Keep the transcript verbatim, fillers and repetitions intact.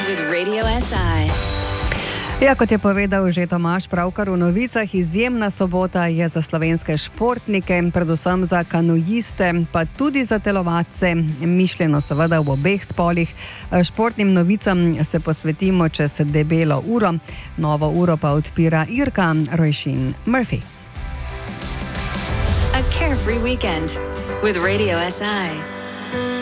with Radio S I. Ja, kot je povedal že Tomaž pravkar v novicah, izjemna sobota je za slovenske športnike, predvsem za kanojiste, pa tudi za telovadce, mišljeno seveda v obeh spolih. Športnim novicam se posvetimo čez debelo uro, novo uro pa odpira Irka Rojšin Murphy. A carefree weekend with Radio S I.